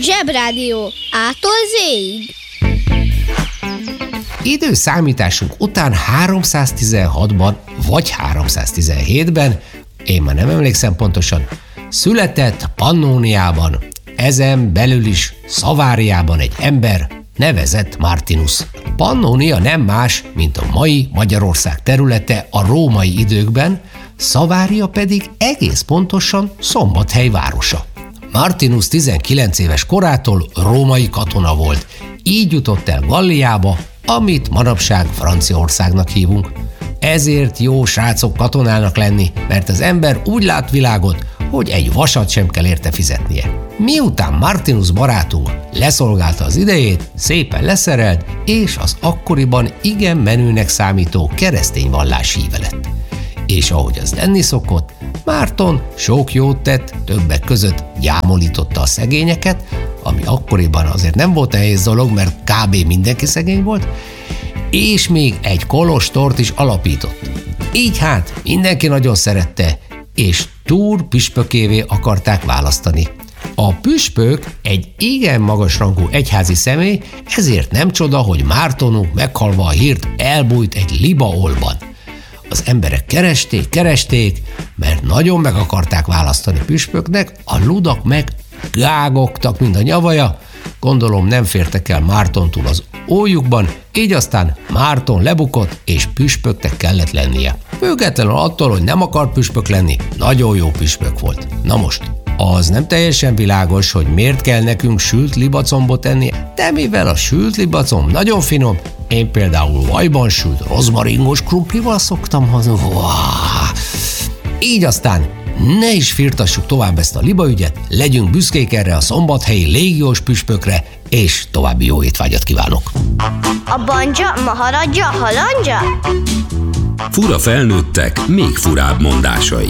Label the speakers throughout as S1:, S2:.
S1: Zsebrádió A-tól Z-ig.
S2: Időszámításunk után 316-ban vagy 317-ben, én már nem emlékszem pontosan, született Pannóniában, ezen belül is Szaváriában egy ember, nevezett Martinus. Pannónia nem más, mint a mai Magyarország területe a római időkben, Szavária pedig egész pontosan Szombathely városa. Martinus 19 éves korától római katona volt, így jutott el Galliába, amit manapság Franciaországnak hívunk. Ezért jó srácok katonának lenni, mert az ember úgy lát világot, hogy egy vasat sem kell érte fizetnie. Miután Martinus barátunk leszolgálta az idejét, szépen leszerelt, és az akkoriban igen menőnek számító keresztény vallás híve lett. És ahogy az lenni szokott, Márton sok jót tett, többek között gyámolította a szegényeket, ami akkoriban azért nem volt nehéz dolog, mert kb. Mindenki szegény volt, és még egy kolostort is alapított. Így hát mindenki nagyon szerette, és Túr püspökévé akarták választani. A püspök egy igen magasrangú egyházi személy, ezért nem csoda, hogy Mártonunk meghalva a hírt elbújt egy libaolban. Az emberek keresték, mert nagyon meg akarták választani püspöknek, a ludak meg gágogtak, mint a nyavaja, gondolom nem fértek el Mártontól az ójukban, így aztán Márton lebukott, és püspöknek kellett lennie. Függetlenül attól, hogy nem akart püspök lenni, nagyon jó püspök volt. Na most, az nem teljesen világos, hogy miért kell nekünk sült libacombot enni, de mivel a sült libacomb nagyon finom, én például vajban sült rozmaringos krumplival szoktam haza. Így aztán ne is firtassuk tovább ezt a libaügyet, legyünk büszkék erre a szombathelyi légiós püspökre, és további jó étvágyat kívánok!
S1: A banja, maharadja, halandja?
S3: Fura felnőttek, még furább mondásai.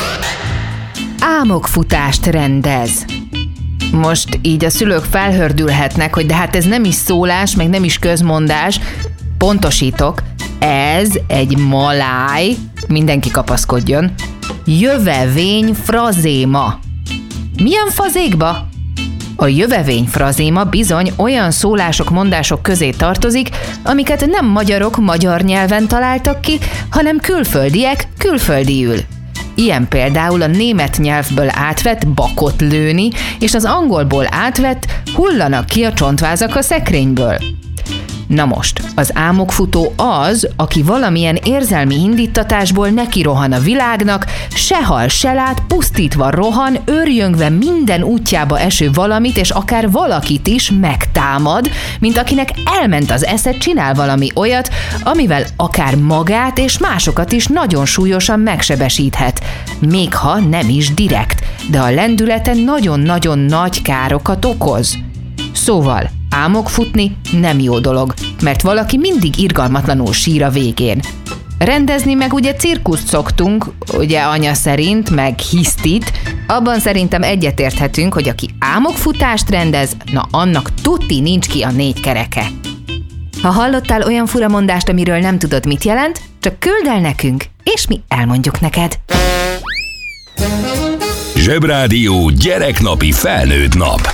S4: Álmokfutást rendez. Most így a szülők felhördülhetnek, hogy de hát ez nem is szólás, meg nem is közmondás. Pontosítok, ez egy maláj, mindenki kapaszkodjon, jövevény frazéma. Milyen fazékba? A jövevény frazéma bizony olyan szólások, mondások közé tartozik, amiket nem magyarok magyar nyelven találtak ki, hanem külföldiek külföldiül. Ilyen például a német nyelvből átvett bakot lőni, és az angolból átvett hullanak ki a csontvázak a szekrényből. Na most, az álmokfutó az, aki valamilyen érzelmi indítatásból nekirohan a világnak, se hal, se lát, pusztítva rohan, őrjöngve minden útjába eső valamit, és akár valakit is megtámad, mint akinek elment az esze, csinál valami olyat, amivel akár magát és másokat is nagyon súlyosan megsebesíthet, még ha nem is direkt, de a lendülete nagyon-nagyon nagy károkat okoz. Szóval, álmok futni nem jó dolog, mert valaki mindig irgalmatlanul sír a végén. Rendezni meg ugye cirkuszt szoktunk, ugye anya szerint, meg hisztit, abban szerintem egyetérthetünk, hogy aki álmokfutást rendez, na annak tuti nincs ki a 4 kereke. Ha hallottál olyan furamondást, amiről nem tudod, mit jelent, csak küld el nekünk, és mi elmondjuk neked.
S3: Zsebrádió gyereknapi felnőtt nap.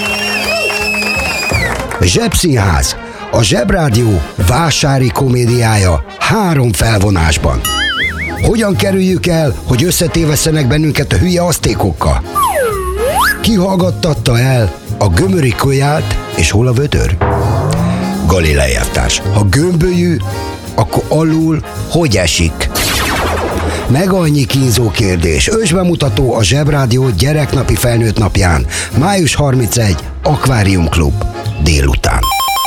S5: Zsebszínház, a Zsebrádió vásári komédiája 3 felvonásban. Hogyan kerüljük el, hogy összetévesztenek bennünket a hülye asztékokkal? Ki hallgattatta el a gömöri kölyát, és hol a vödör? Galilei elvtárs, ha gömbölyű, akkor alul hogy esik? Meg annyi kínzó kérdés. Ősbemutató a Zsebrádió gyereknapi felnőtt napján. Május 31, Akvárium Klub. Délután.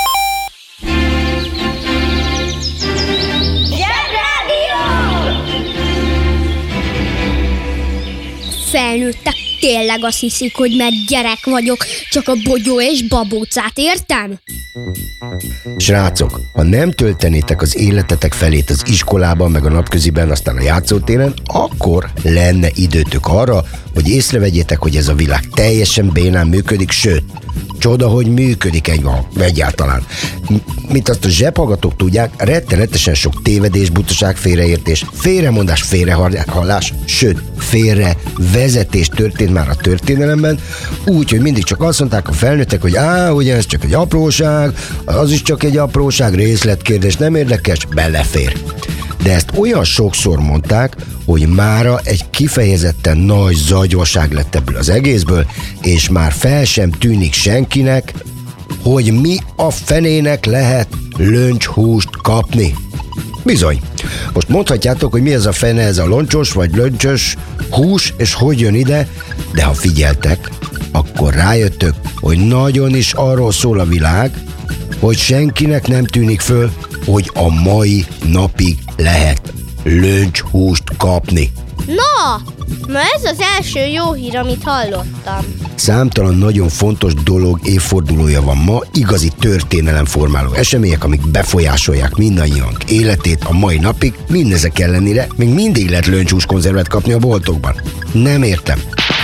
S1: Felnőttek tényleg azt hiszik, hogy mert gyerek vagyok, csak a bogyó és babócát értem?
S5: Srácok, ha nem töltenétek az életetek felét az iskolában, meg a napköziben, aztán a játszótéren, akkor lenne időtök arra, hogy észrevegyétek, hogy ez a világ teljesen bénán működik, sőt, Csoda, hogy működik egyáltalán. Mint azt a zsebhallgatók tudják, rettenetesen sok tévedés, butaság, félreértés, félremondás, félrehallás, sőt, félrevezetés történt már a történelemben, úgy, hogy mindig csak azt mondták a felnőttek, hogy ugye ez csak egy apróság, az is csak egy apróság, részletkérdés, nem érdekes, belefér. De ezt olyan sokszor mondták, hogy mára egy kifejezetten nagy zagyvaság lett ebből az egészből, és már fel sem tűnik senkinek, hogy mi a fenének lehet löncshúst kapni. Bizony. Most mondhatjátok, hogy mi ez a fene, ez a loncsos vagy löncsös hús, és hogy jön ide, de ha figyeltek, akkor rájöttök, hogy nagyon is arról szól a világ, hogy senkinek nem tűnik föl, hogy a mai napig lehet löncshúst kapni.
S1: Na ez az első jó hír, amit hallottam.
S5: Számtalan nagyon fontos dolog évfordulója van ma, igazi történelemformáló események, amik befolyásolják mindannyiunk életét a mai napig, mindezek ellenére még mindig lehet löncshús konzervet kapni a boltokban. Nem értem.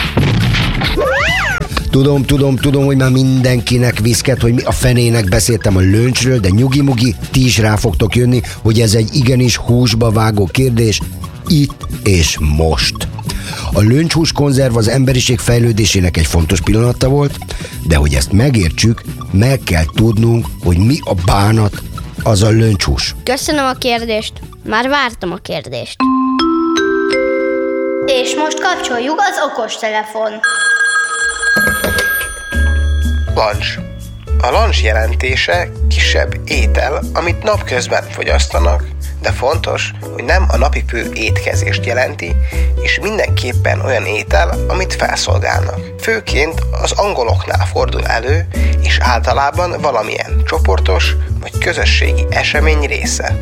S5: Tudom, hogy már mindenkinek viszket, hogy mi a fenének beszéltem a löncsről, de nyugi-mugi, ti is rá fogtok jönni, hogy ez egy igenis húsba vágó kérdés, itt és most. A löncshús konzerv az emberiség fejlődésének egy fontos pillanata volt, de hogy ezt megértsük, meg kell tudnunk, hogy mi a bánat az a löncshús.
S1: Köszönöm a kérdést, már vártam a kérdést. És most kapcsoljuk az okostelefon.
S6: Lunch. A lunch jelentése kisebb étel, amit napközben fogyasztanak, de fontos, hogy nem a napi fő étkezést jelenti, és mindenképpen olyan étel, amit felszolgálnak. Főként az angoloknál fordul elő, és általában valamilyen csoportos vagy közösségi esemény része.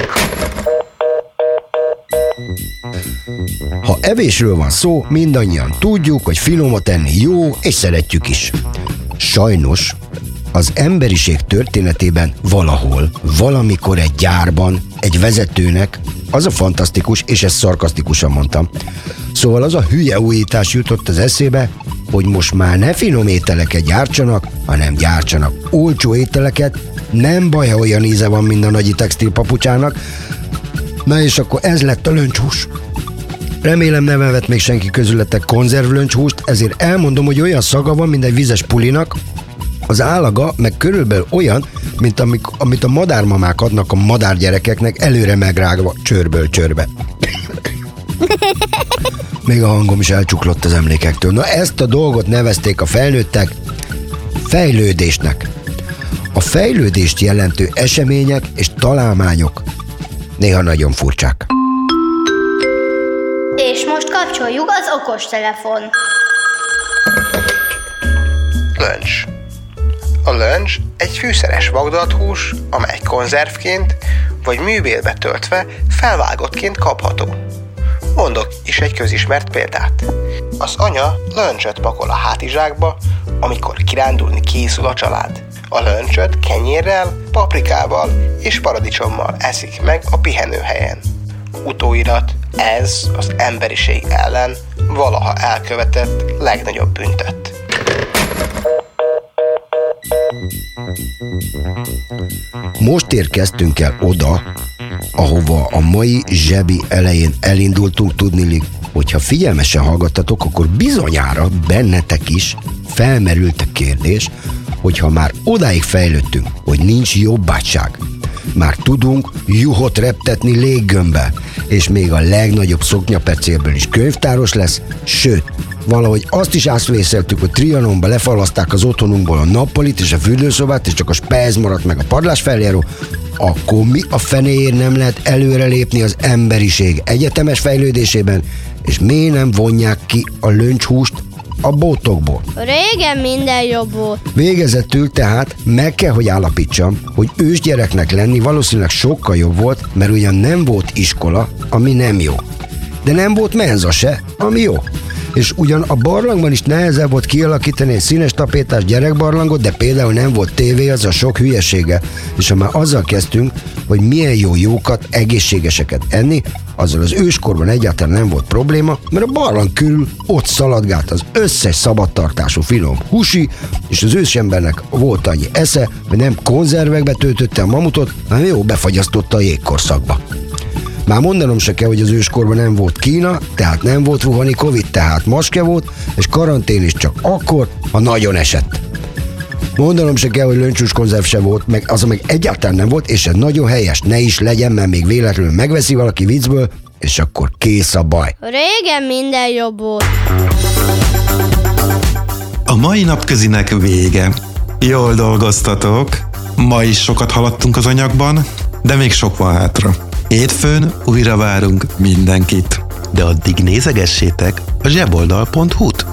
S5: Ha evésről van szó, mindannyian tudjuk, hogy finomat enni jó, és szeretjük is. Sajnos az emberiség történetében valahol, valamikor egy gyárban, egy vezetőnek az a fantasztikus, és ezt szarkasztikusan mondtam, szóval az a hülye újítás jutott az eszébe, hogy most már ne finom ételeket gyártsanak, hanem gyártsanak olcsó ételeket, nem baj, ha olyan íze van, mint a nagyi textilpapucsának. Na és akkor ez lett a löncshús. Remélem nem evett még senki közületek konzervlöncshúst, ezért elmondom, hogy olyan szaga van, mint egy vizes pulinak, az állaga meg körülbelül olyan, mint amit a madármamák adnak a madárgyerekeknek előre megrágva csőrből csőrbe. Még a hangom is elcsuklott az emlékektől. Na ezt a dolgot nevezték a felnőttek fejlődésnek. A fejlődést jelentő események és találmányok néha nagyon furcsák.
S1: És most kapcsoljuk az okostelefon.
S6: Lunch. A lunch egy fűszeres vagdolt hús, amely konzervként vagy műbélbe töltve felvágottként kapható. Mondok is egy közismert példát. Az anya lunchot pakol a hátizsákba, amikor kirándulni készül a család. A lunchot kenyérrel, paprikával és paradicsommal eszik meg a pihenőhelyen. Utóirat, ez az emberiség ellen valaha elkövetett legnagyobb bűntett.
S5: Most érkeztünk el oda, ahova a mai zsebi elején elindultunk, tudniillik, hogyha figyelmesen hallgattatok, akkor bizonyára bennetek is felmerült a kérdés, hogyha már odáig fejlődtünk, hogy nincs jobbátság, már tudunk juhot reptetni léggömbbe, és még a legnagyobb szoknyapecélből is könyvtáros lesz, sőt, valahogy azt is átvészeltük, hogy Trianonba lefalaszták az otthonunkból a nappalit és a fürdőszobát, és csak a spez maradt meg a padlásfeljáró, akkor mi a fenéért nem lehet előrelépni az emberiség egyetemes fejlődésében, és miért nem vonják ki a löncshúst a boltokból?
S1: Régen minden jobb volt.
S5: Végezetül tehát meg kell, hogy állapítsam, hogy ősgyereknek lenni valószínűleg sokkal jobb volt, mert ugyan nem volt iskola, ami nem jó. De nem volt menza se, ami jó. És ugyan a barlangban is nehezebb volt kialakítani egy színes tapétás gyerekbarlangot, de például nem volt tévé, az a sok hülyesége. És ha már azzal kezdtünk, hogy milyen jókat, egészségeseket enni, azzal az őskorban egyáltalán nem volt probléma, mert a barlang körül ott szaladgált az összes szabadtartású finom húsi, és az ősembernek volt annyi esze, hogy nem konzervekbe töltötte a mamutot, hanem jó befagyasztotta a jégkorszakba. Már mondanom se kell, hogy az őskorban nem volt Kína, tehát nem volt Wuhani Covid, tehát maske volt, és karantén is csak akkor, ha nagyon esett. Mondanom se kell, hogy löncsús konzerv se volt, meg az meg egyáltalán nem volt, és ez nagyon helyes, ne is legyen, mert még véletlenül megveszi valaki viccből, és akkor kész a baj.
S1: Régen minden jobb volt.
S7: A mai napközinek vége. Jól dolgoztatok, ma is sokat haladtunk az anyagban, de még sok van hátra. Hétfőn újra várunk mindenkit. De addig nézegessétek a zseboldal.hu-t.